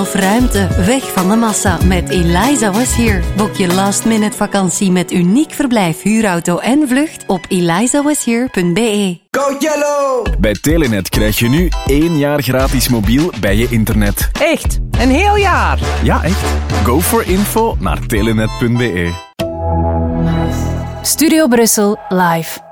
Of ruimte, weg van de massa met Eliza Was Here. Boek je last-minute vakantie met uniek verblijf, huurauto en vlucht op elizawashere.be. Go Yellow! Bij Telenet krijg je nu 1 jaar gratis mobiel bij je internet. Echt? Een heel jaar? Ja, echt. Go for info naar telenet.be. Studio Brussel live.